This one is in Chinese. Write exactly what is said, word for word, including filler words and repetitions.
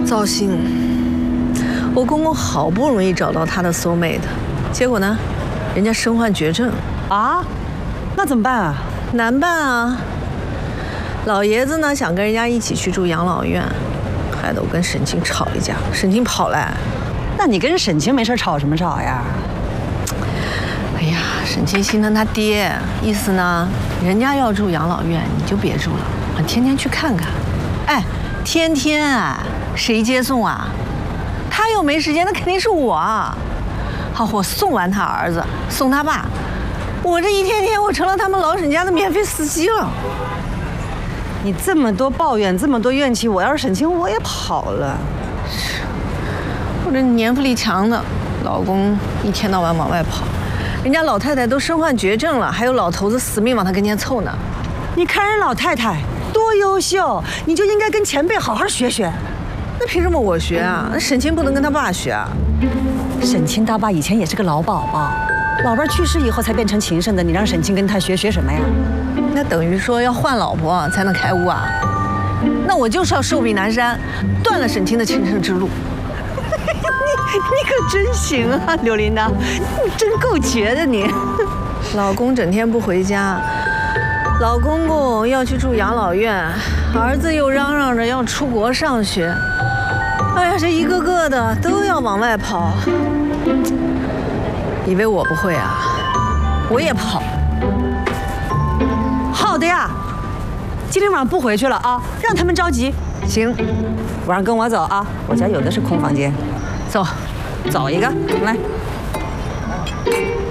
糟心！我公公好不容易找到他的 soul mate， 结果呢，人家身患绝症啊，那怎么办啊？ 难办啊！老爷子呢想跟人家一起去住养老院，害得我跟沈清吵一架，沈清跑来。 那你跟沈清没事吵什么吵呀？ 哎呀，沈清心疼他爹，意思呢，人家要住养老院，你就别住了，我天天去看看。哎，天天啊，谁接送啊？他又没时间，那肯定是我啊。好，我送完他儿子，送他爸，我这一天天我成了他们老沈家的免费司机了。 你这么多抱怨，这么多怨气，我要是沈清，我也跑了。 我这年富力强的老公一天到晚往外跑，人家老太太都身患绝症了，还有老头子死命往他跟前凑呢。 你看人老太太多优秀，你就应该跟前辈好好学学。 那凭什么我学啊？那沈清不能跟他爸学啊？ 沈清他爸以前也是个老宝宝，老伴去世以后才变成情圣的，你让沈清跟他学学什么呀？ 那等于说要换老婆才能开悟啊？那我就是要寿比南山，断了沈清的情圣之路。 你你可真行啊，刘琳娜，你真够绝的你。 老公整天不回家，老公公要去住养老院，儿子又嚷嚷着要出国上学。哎呀，这一个个的都要往外跑，以为我不会啊？我也跑。 好的呀，今天晚上不回去了啊，让他们着急。 行， 晚上跟我走啊，我家有的是空房间。 走， 走一个，来。